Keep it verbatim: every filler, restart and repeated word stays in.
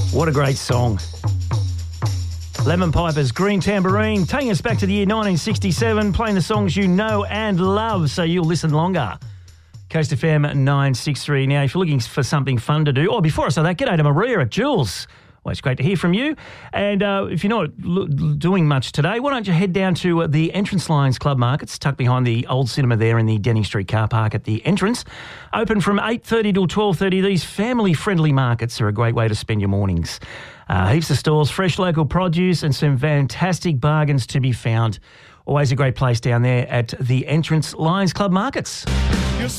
What a great song. Lemon Pipers, Green Tambourine, taking us back to the year nineteen sixty-seven, playing the songs you know and love so you'll listen longer. Coast F M nine sixty-three. Now, if you're looking for something fun to do, oh, before I say that, g'day to Maria at Jules. Well, it's great to hear from you. And uh, if you're not l- doing much today, why don't you head down to uh, the Entrance Lines Club Markets, tucked behind the old cinema there in the Denning Street car park at the entrance. Open from eight thirty till twelve thirty. These family-friendly markets are a great way to spend your mornings. Uh, heaps of stores, fresh local produce and some fantastic bargains to be found. Always a great place down there at the Entrance Lines Club Markets.